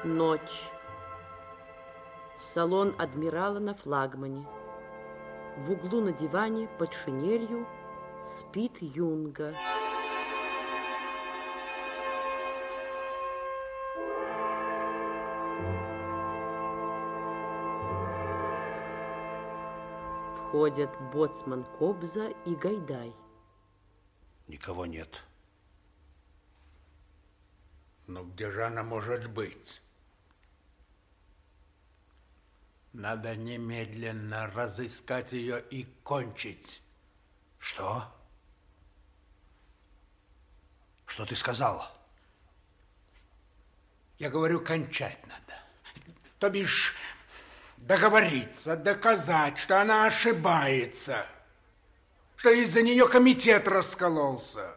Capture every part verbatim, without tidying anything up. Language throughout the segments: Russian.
Ночь. Салон адмирала на флагмане. В углу на диване под шинелью спит Юнга. Входят боцман Кобза и Гайдай. Никого нет. Но где же она может быть? Надо немедленно разыскать ее и кончить. Что? Что ты сказал? Я говорю, кончать надо. То бишь, договориться, доказать, что она ошибается, что из-за нее комитет раскололся.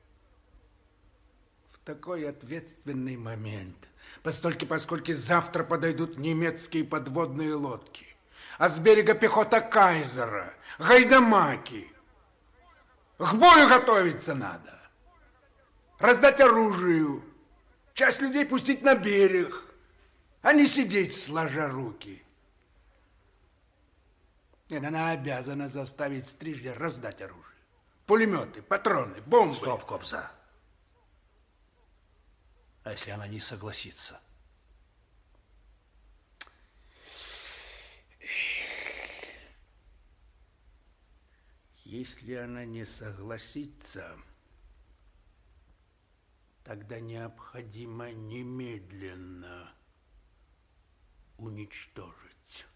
В такой ответственный момент, постольку, поскольку завтра подойдут немецкие подводные лодки, а с берега пехота Кайзера, гайдамаки. К бою готовиться надо. Раздать оружие, часть людей пустить на берег, а не сидеть сложа руки. Нет, она обязана заставить Стрижля раздать оружие. Пулеметы, патроны, бомбы. Стоп, Кобза. А если она не согласится? Если она не согласится, тогда необходимо немедленно уничтожить.